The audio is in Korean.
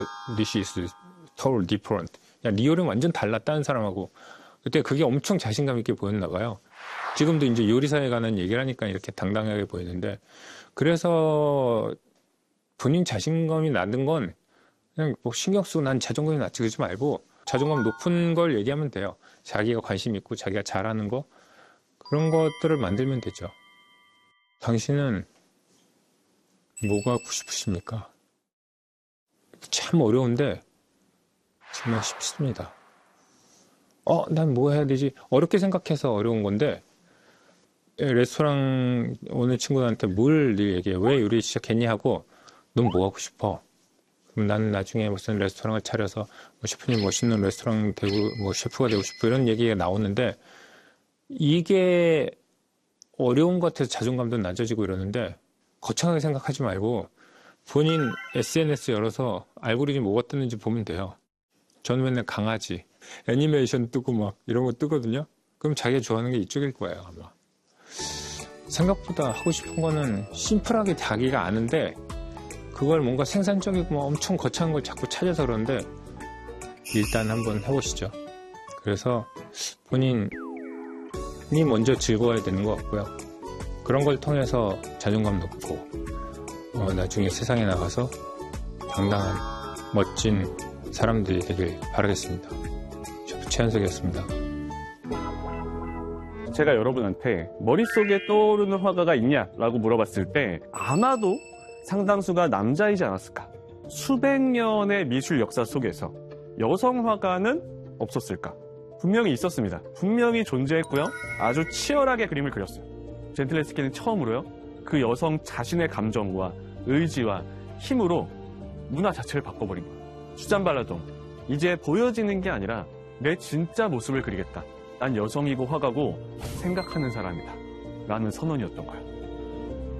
This is totally different. 야, 리얼은 완전 달라, 다른 사람하고. 그때 그게 엄청 자신감 있게 보였나 봐요. 지금도 이제 요리사에 관한 얘기를 하니까 이렇게 당당하게 보이는데, 그래서 본인 자신감이 낮은 건 그냥 뭐 신경 쓰고 난 자존감이 낮지 그러지 말고 자존감 높은 걸 얘기하면 돼요. 자기가 관심 있고 자기가 잘하는 거, 그런 것들을 만들면 되죠. 당신은 뭐가 하고 싶으십니까? 참 어려운데 정말 쉽습니다. 난 뭐 해야 되지? 어렵게 생각해서 어려운 건데, 레스토랑 오는 친구들한테 뭘 얘기해? 왜 요리 시작했니? 하고, 넌 뭐 하고 싶어? 그럼 나는 나중에 무슨 레스토랑을 차려서 뭐 셰프님 멋있는 레스토랑 되고 뭐 셰프가 되고 싶어, 이런 얘기가 나오는데, 이게 어려운 것 같아서 자존감도 낮아지고 이러는데, 거창하게 생각하지 말고 본인 SNS 열어서 알고리즘 뭐가 뜨는지 보면 돼요. 저는 맨날 강아지, 애니메이션 뜨고 막 이런 거 뜨거든요. 그럼 자기가 좋아하는 게 이쪽일 거예요, 아마. 생각보다 하고 싶은 거는 심플하게 자기가 아는데, 그걸 뭔가 생산적이고 뭐 엄청 거창한 걸 자꾸 찾아서 그러는데, 일단 한번 해보시죠. 그래서 본인이 먼저 즐거워야 되는 것 같고요. 그런 걸 통해서 자존감 높고, 나중에 세상에 나가서 당당한 멋진 사람들이 되길 바라겠습니다. 셰프 최한석이었습니다. 제가 여러분한테 머릿속에 떠오르는 화가가 있냐라고 물어봤을 때 아마도 상당수가 남자이지 않았을까. 수백 년의 미술 역사 속에서 여성 화가는 없었을까. 분명히 있었습니다. 분명히 존재했고요. 아주 치열하게 그림을 그렸어요. 젠틀레스키는 처음으로요, 그 여성 자신의 감정과 의지와 힘으로 문화 자체를 바꿔버린 거예요. 수잔 발라동, 이제 보여지는 게 아니라 내 진짜 모습을 그리겠다. 난 여성이고 화가고 생각하는 사람이다. 라는 선언이었던 거예요.